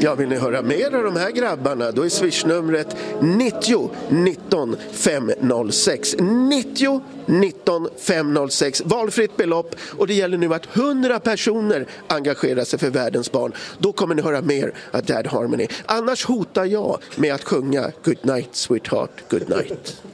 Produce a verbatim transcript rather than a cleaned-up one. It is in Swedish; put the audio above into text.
Ja, vill ni höra mer av de här grabbarna, då är swishnumret nittio nitton femhundrasex. nittio nitton femhundrasex. Valfritt belopp, och det gäller nu att hundra personer engagerar sig för världens barn. Då kommer ni höra mer av Dad Harmony. Annars hotar jag med att sjunga Good night, sweetheart, good night.